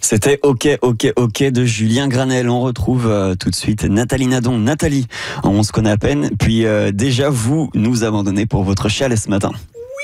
C'était OK de Julien Granel. On retrouve tout de suite Nathalie Nadon. Nathalie, on se connaît à peine, puis déjà vous nous abandonnez pour votre chalet ce matin.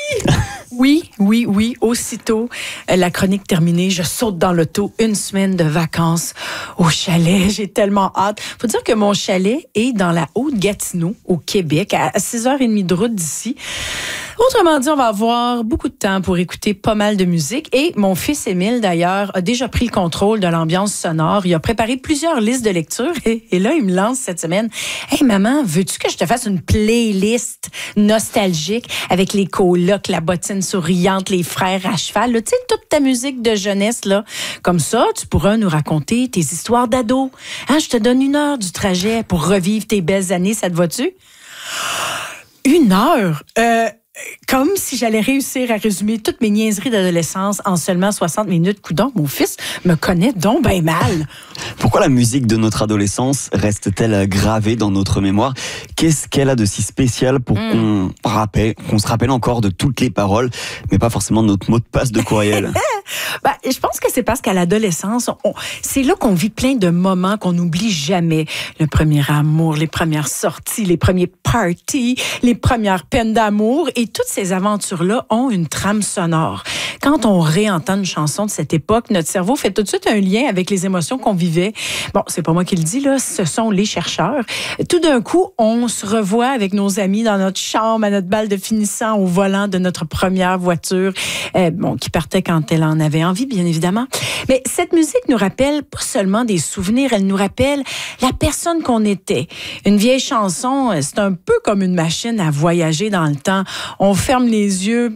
Oui, aussitôt la chronique terminée, je saute dans l'auto, une semaine de vacances au chalet. J'ai tellement hâte. Faut dire que mon chalet est dans la Haute-Gatineau, au Québec, à 6h30 de route d'ici. Autrement dit, on va avoir beaucoup de temps pour écouter pas mal de musique. Et mon fils Émile, d'ailleurs, a déjà pris le contrôle de l'ambiance sonore. Il a préparé plusieurs listes de lecture. Et là, il me lance cette semaine. « Hey, maman, veux-tu que je te fasse une playlist nostalgique avec les colocs, la bottine souriante, les frères à cheval, tu sais, toute ta musique de jeunesse, là. Comme ça, tu pourras nous raconter tes histoires d'ado. Hein, je te donne 1 heure du trajet pour revivre tes belles années, ça te va-tu? » 1 heure? Comme si j'allais réussir à résumer toutes mes niaiseries d'adolescence en seulement 60 minutes. Coudonc, mon fils me connaît donc ben mal. Pourquoi la musique de notre adolescence reste-t-elle gravée dans notre mémoire? Qu'est-ce qu'elle a de si spécial pour qu'on se rappelle encore de toutes les paroles, mais pas forcément notre mot de passe de courriel? Je pense que c'est parce qu'à l'adolescence, c'est là qu'on vit plein de moments qu'on n'oublie jamais. Le premier amour, les premières sorties, les premiers parties, les premières peines d'amour. Et toutes ces aventures-là ont une trame sonore. Quand on réentend une chanson de cette époque, notre cerveau fait tout de suite un lien avec les émotions qu'on vivait. Bon, c'est pas moi qui le dis, là, ce sont les chercheurs. Tout d'un coup, on se revoit avec nos amis dans notre chambre, à notre bal de finissant, au volant de notre première voiture, qui partait quand elle en avait envie, bien évidemment. Mais cette musique nous rappelle pas seulement des souvenirs, elle nous rappelle la personne qu'on était. Une vieille chanson, c'est un peu comme une machine à voyager dans le temps. On ferme les yeux